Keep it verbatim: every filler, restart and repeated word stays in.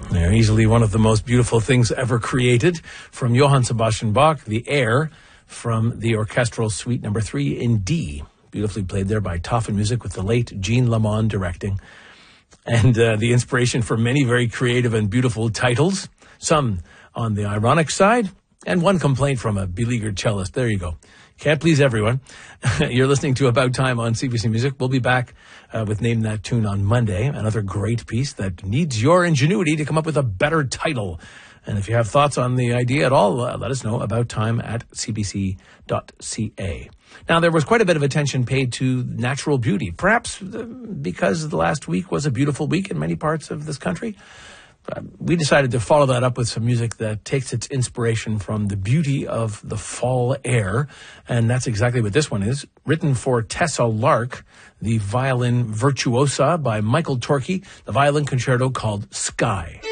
They're easily one of the most beautiful things ever created. From Johann Sebastian Bach, the Air from the Orchestral Suite Number Three in D, beautifully played there by Taffen Music with the late Jean Lamond directing. And uh, the inspiration for many very creative and beautiful titles, some on the ironic side, and one complaint from a beleaguered cellist. There you go. Can't please everyone. You're listening to About Time on C B C Music. We'll be back uh, with Name That Tune on Monday, another great piece that needs your ingenuity to come up with a better title. And if you have thoughts on the idea at all, uh, let us know. About Time at c b c dot c a. Now, there was quite a bit of attention paid to natural beauty, perhaps because the last week was a beautiful week in many parts of this country. Uh, we decided to follow that up with some music that takes its inspiration from the beauty of the fall air, and that's exactly what this one is. Written for Tessa Lark, the violin virtuosa by Michael Torkey, the violin concerto called Sky.